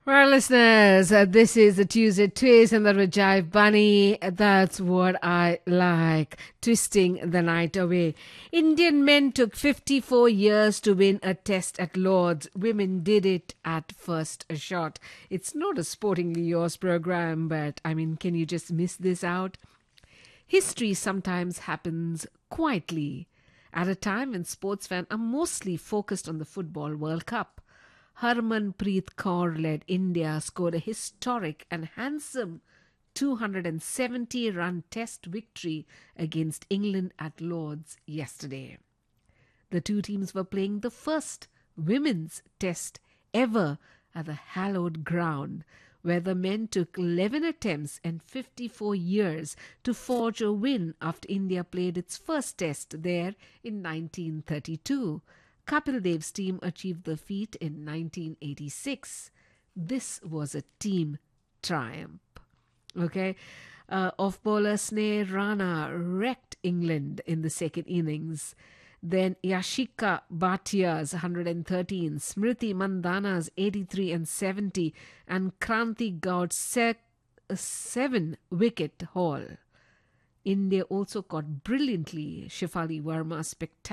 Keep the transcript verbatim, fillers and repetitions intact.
Well, listeners, uh, this is the Tuesday Twist, and that was Jive Bunny. That's what I like, twisting the night away. Indian men took fifty-four years to win a test at Lord's. Women did it at first shot. It's not a Sportingly Yours program, but I mean, can you just miss this out? History sometimes happens quietly, at a time when sports fans are mostly focused on the Football World Cup. Harmanpreet Kaur-led India scored a historic and handsome two hundred seventy run test victory against England at Lord's yesterday. The two teams were playing the first women's test ever at the hallowed ground, where the men took eleven attempts and fifty-four years to forge a win after India played its first test there in nineteen thirty-two. Kapil Dev's team achieved the feat in nineteen eighty-six. This was a team triumph. Okay, uh, off-bowler Sneh Rana wrecked England in the second innings. Then Yashika Bhatia's one hundred thirteen, Smriti Mandhana's eighty-three and seventy, and Kranti Gaud's seven wicket haul. India also caught brilliantly Shefali Verma's spectacular